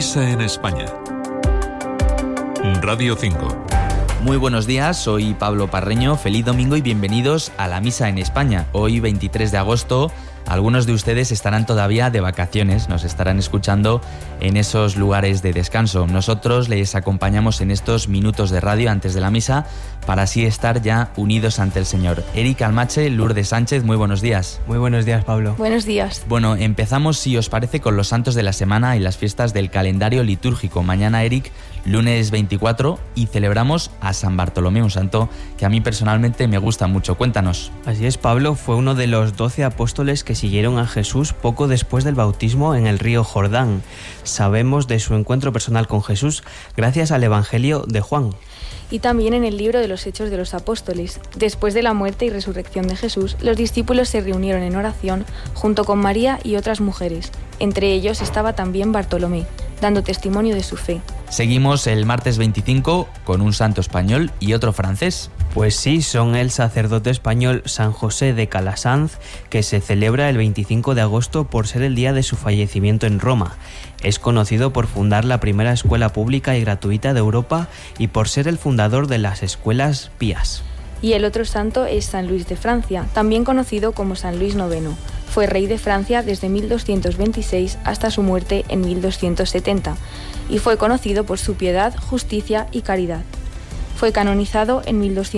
Misa en España. Radio 5. Muy buenos días, soy Pablo Parreño, feliz domingo y bienvenidos a la Misa en España. Hoy 23 de agosto, algunos de ustedes estarán todavía de vacaciones, nos estarán escuchando en esos lugares de descanso. Nosotros les acompañamos en estos minutos de radio antes de la misa para así estar ya unidos ante el Señor. Eric Almache, Lourdes Sánchez, muy buenos días. Muy buenos días, Pablo. Buenos días. Bueno, empezamos, si os parece, con los santos de la semana y las fiestas del calendario litúrgico. Mañana, Eric, lunes 24, y celebramos a San Bartolomé, un santo que a mí personalmente me gusta mucho. Cuéntanos. Así es, Pablo, fue uno de los 12 apóstoles que siguieron a Jesús poco después del bautismo en el río Jordán. Sabemos de su encuentro personal con Jesús gracias al Evangelio de Juan. Y también en el libro de los Hechos de los Apóstoles. Después de la muerte y resurrección de Jesús, los discípulos se reunieron en oración junto con María y otras mujeres. Entre ellos estaba también Bartolomé, dando testimonio de su fe. Seguimos el martes 25 con un santo español y otro francés. Pues sí, son el sacerdote español San José de Calasanz, que se celebra el 25 de agosto por ser el día de su fallecimiento en Roma. Es conocido por fundar la primera escuela pública y gratuita de Europa y por ser el fundador de las escuelas pías. Y el otro santo es San Luis de Francia, también conocido como San Luis IX. Fue rey de Francia desde 1226 hasta su muerte en 1270 y fue conocido por su piedad, justicia y caridad. Fue canonizado en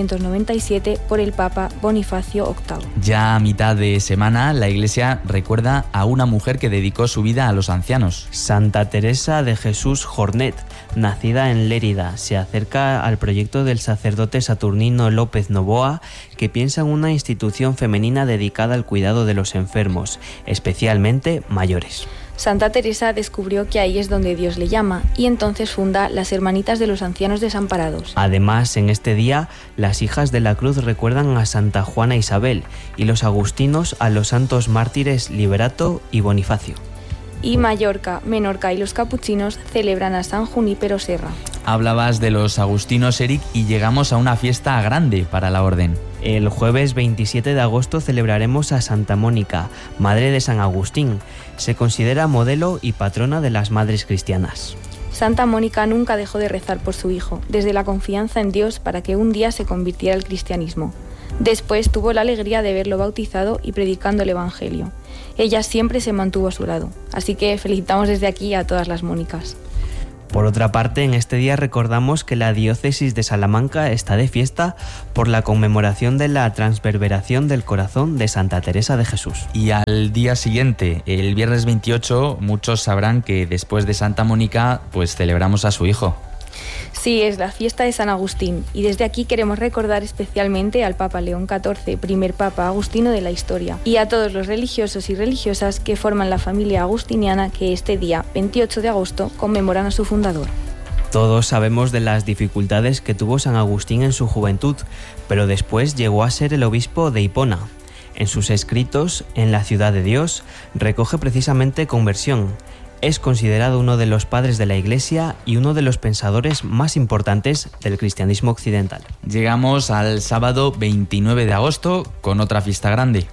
1297 por el Papa Bonifacio VIII. Ya a mitad de semana, la Iglesia recuerda a una mujer que dedicó su vida a los ancianos. Santa Teresa de Jesús Jornet, nacida en Lérida, se acerca al proyecto del sacerdote Saturnino López Novoa, que piensa en una institución femenina dedicada al cuidado de los enfermos, especialmente mayores. Santa Teresa descubrió que ahí es donde Dios le llama y entonces funda las Hermanitas de los Ancianos Desamparados. Además, en este día, las hijas de la cruz recuerdan a Santa Juana Isabel y los agustinos a los santos mártires Liberato y Bonifacio. Y Mallorca, Menorca y los capuchinos celebran a San Junípero Serra. Hablabas de los agustinos, Eric, y llegamos a una fiesta grande para la orden. El jueves 27 de agosto celebraremos a Santa Mónica, madre de San Agustín. Se considera modelo y patrona de las madres cristianas. Santa Mónica nunca dejó de rezar por su hijo, desde la confianza en Dios para que un día se convirtiera al cristianismo. Después tuvo la alegría de verlo bautizado y predicando el Evangelio. Ella siempre se mantuvo a su lado, así que felicitamos desde aquí a todas las Mónicas. Por otra parte, en este día recordamos que la diócesis de Salamanca está de fiesta por la conmemoración de la transverberación del corazón de Santa Teresa de Jesús. Y al día siguiente, el viernes 28, muchos sabrán que después de Santa Mónica, pues celebramos a su hijo. Sí, es la fiesta de San Agustín y desde aquí queremos recordar especialmente al Papa León XIV, primer Papa agustino de la historia, y a todos los religiosos y religiosas que forman la familia agustiniana que este día, 28 de agosto, conmemoran a su fundador. Todos sabemos de las dificultades que tuvo San Agustín en su juventud, pero después llegó a ser el obispo de Hipona. En sus escritos, En la ciudad de Dios, recoge precisamente conversión. Es considerado uno de los padres de la Iglesia y uno de los pensadores más importantes del cristianismo occidental. Llegamos al sábado 29 de agosto con otra fiesta grande.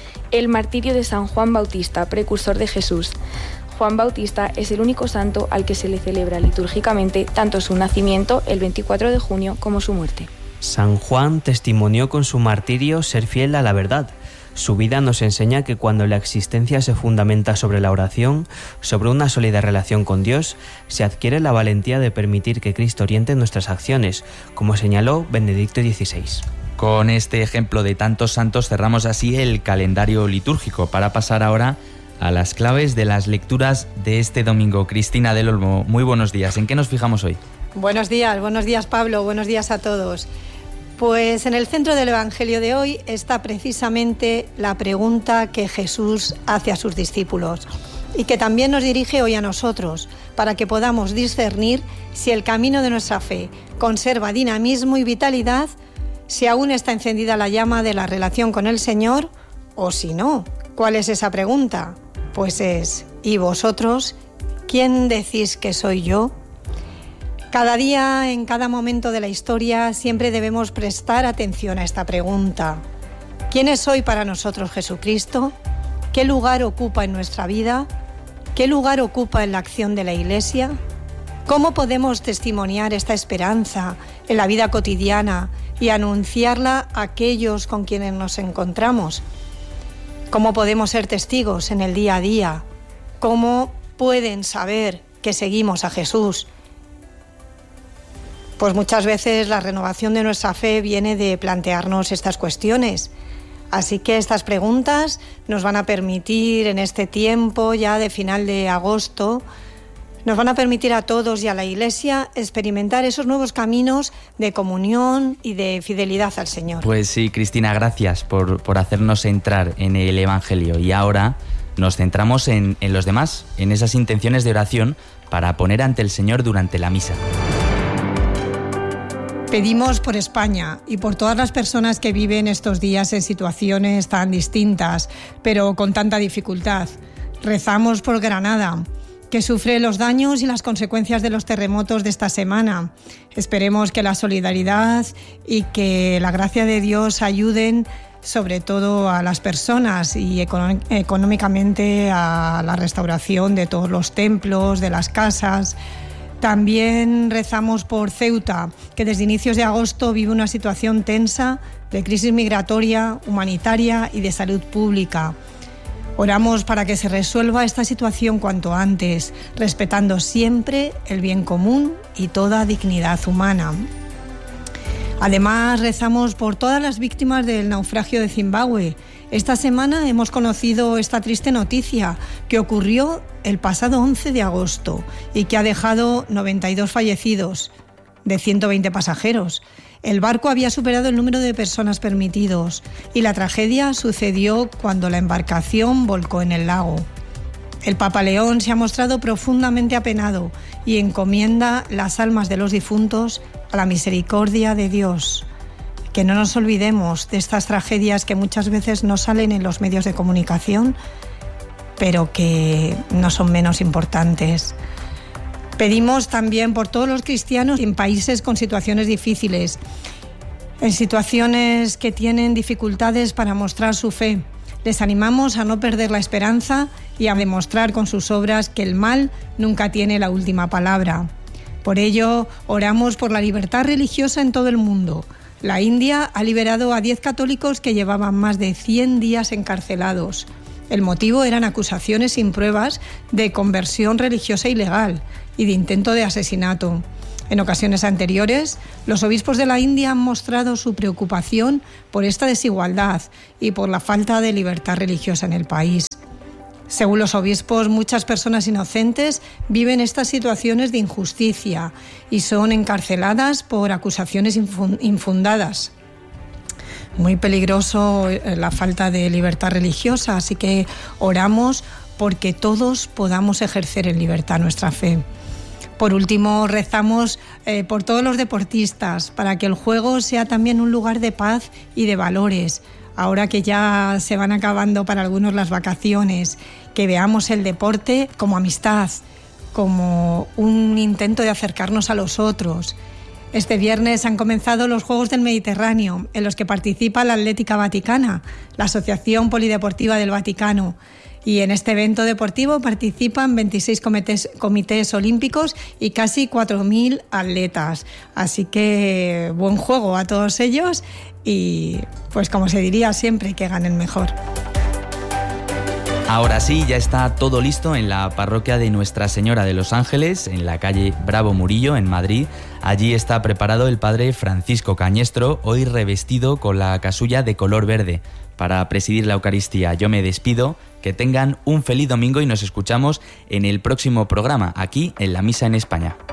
El martirio de San Juan Bautista, precursor de Jesús. Juan Bautista es el único santo al que se le celebra litúrgicamente tanto su nacimiento, el 24 de junio, como su muerte. San Juan testimonió con su martirio ser fiel a la verdad. Su vida nos enseña que cuando la existencia se fundamenta sobre la oración, sobre una sólida relación con Dios, se adquiere la valentía de permitir que Cristo oriente nuestras acciones, como señaló Benedicto XVI. Con este ejemplo de tantos santos cerramos así el calendario litúrgico para pasar ahora a las claves de las lecturas de este domingo. Cristina del Olmo, muy buenos días. ¿En qué nos fijamos hoy? Buenos días Pablo, buenos días a todos. Pues en el centro del Evangelio de hoy está precisamente la pregunta que Jesús hace a sus discípulos y que también nos dirige hoy a nosotros, para que podamos discernir si el camino de nuestra fe conserva dinamismo y vitalidad, si aún está encendida la llama de la relación con el Señor o si no. ¿Cuál es esa pregunta? Pues es, ¿y vosotros? ¿Quién decís que soy yo? Cada día, en cada momento de la historia, siempre debemos prestar atención a esta pregunta. ¿Quién es hoy para nosotros Jesucristo? ¿Qué lugar ocupa en nuestra vida? ¿Qué lugar ocupa en la acción de la Iglesia? ¿Cómo podemos testimoniar esta esperanza en la vida cotidiana y anunciarla a aquellos con quienes nos encontramos? ¿Cómo podemos ser testigos en el día a día? ¿Cómo pueden saber que seguimos a Jesús? Pues muchas veces la renovación de nuestra fe viene de plantearnos estas cuestiones. Así que estas preguntas nos van a permitir en este tiempo ya de final de agosto, nos van a permitir a todos y a la Iglesia experimentar esos nuevos caminos de comunión y de fidelidad al Señor. Pues sí, Cristina, gracias por hacernos entrar en el Evangelio. Y ahora nos centramos en los demás, en esas intenciones de oración para poner ante el Señor durante la misa. Pedimos por España y por todas las personas que viven estos días en situaciones tan distintas, pero con tanta dificultad. Rezamos por Granada, que sufre los daños y las consecuencias de los terremotos de esta semana. Esperemos que la solidaridad y que la gracia de Dios ayuden sobre todo a las personas y económicamente a la restauración de todos los templos, de las casas. También rezamos por Ceuta, que desde inicios de agosto vive una situación tensa de crisis migratoria, humanitaria y de salud pública. Oramos para que se resuelva esta situación cuanto antes, respetando siempre el bien común y toda dignidad humana. Además, rezamos por todas las víctimas del naufragio de Zimbabue. Esta semana hemos conocido esta triste noticia que ocurrió el pasado 11 de agosto y que ha dejado 92 fallecidos de 120 pasajeros. El barco había superado el número de personas permitidos y la tragedia sucedió cuando la embarcación volcó en el lago. El Papa León se ha mostrado profundamente apenado y encomienda las almas de los difuntos a la misericordia de Dios. Que no nos olvidemos de estas tragedias que muchas veces no salen en los medios de comunicación, pero que no son menos importantes. Pedimos también por todos los cristianos en países con situaciones difíciles, en situaciones que tienen dificultades para mostrar su fe. Les animamos a no perder la esperanza y a demostrar con sus obras que el mal nunca tiene la última palabra. Por ello, oramos por la libertad religiosa en todo el mundo. La India ha liberado a 10 católicos que llevaban más de 100 días encarcelados. El motivo eran acusaciones sin pruebas de conversión religiosa ilegal y de intento de asesinato. En ocasiones anteriores, los obispos de la India han mostrado su preocupación por esta desigualdad y por la falta de libertad religiosa en el país. Según los obispos, muchas personas inocentes viven estas situaciones de injusticia y son encarceladas por acusaciones infundadas. Muy peligroso la falta de libertad religiosa, así que oramos porque todos podamos ejercer en libertad nuestra fe. Por último, rezamos por todos los deportistas, para que el juego sea también un lugar de paz y de valores. Ahora que ya se van acabando para algunos las vacaciones, que veamos el deporte como amistad, como un intento de acercarnos a los otros. Este viernes han comenzado los Juegos del Mediterráneo, en los que participa la Atlética Vaticana, la Asociación Polideportiva del Vaticano. Y en este evento deportivo participan 26 comités olímpicos y casi 4.000 atletas. Así que buen juego a todos ellos y, pues como se diría siempre, que ganen mejor. Ahora sí, ya está todo listo en la parroquia de Nuestra Señora de los Ángeles, en la calle Bravo Murillo, en Madrid. Allí está preparado el padre Francisco Cañestro, hoy revestido con la casulla de color verde, para presidir la Eucaristía. Yo me despido, que tengan un feliz domingo y nos escuchamos en el próximo programa, aquí en La Misa en España.